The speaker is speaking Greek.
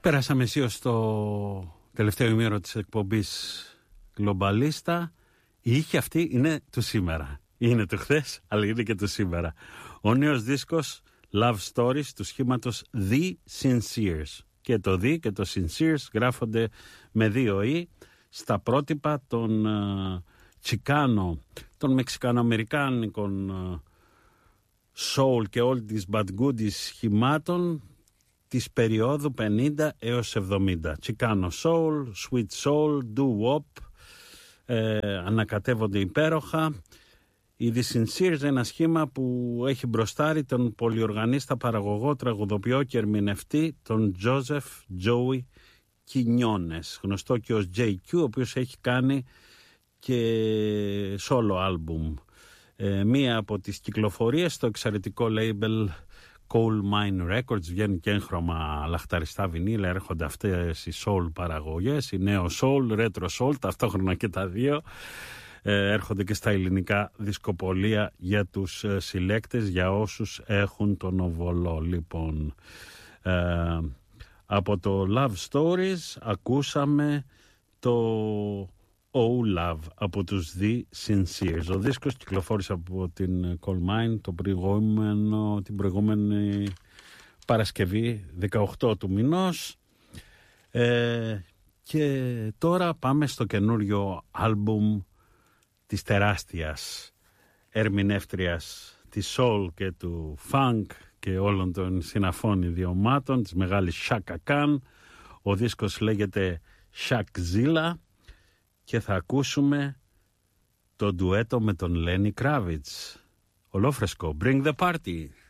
Πέρασαμε αισίως στο τελευταίο ημίωρο της εκπομπής Γκλομπαλίστα. Η ήχη αυτή είναι του σήμερα. Είναι του χθες, αλλά είναι και του σήμερα. Ο νέος δίσκος Love Stories του σχήματος The Sinceres. Και το The και το Sinceres γράφονται με 2 E στα πρότυπα των Τσικάνο, των Μεξικανοαμερικάνικων soul και oldies but goodies σχημάτων της περίοδου 50 έως 70. Chicano Soul, Sweet Soul, Doo-Wop, ανακατεύονται υπέροχα. Η The Sinceres, ένα σχήμα που έχει μπροστάρει τον πολυοργανίστα, παραγωγό, τραγουδοποιό και ερμηνευτή, τον Joseph Joey Quinones, γνωστό και ως JQ, ο οποίος έχει κάνει και solo album. Μία από τις κυκλοφορίες στο εξαιρετικό label Coal Mine Records, βγαίνει και έγχρωμα λαχταριστά βινίλα, έρχονται αυτές οι soul παραγωγές, η νέο soul, retro soul, ταυτόχρονα και τα δύο. Έρχονται και στα ελληνικά δισκοπολία για τους συλλέκτες, για όσους έχουν τον οβολό. Λοιπόν, από το Love Stories ακούσαμε το Oh Love από τους The Sinceres. Ο δίσκος κυκλοφόρησε από την Coal Mine την προηγούμενη Παρασκευή 18 του μηνός, και τώρα πάμε στο καινούριο άλμπουμ της τεράστιας ερμηνεύτριας της soul και του funk και όλων των συναφών ιδιωμάτων, της μεγάλης Chaka Khan. Ο δίσκος λέγεται Shakzilla και θα ακούσουμε το ντουέτο με τον Lenny Kravitz. Ολόφρεσκο, Bring the Party.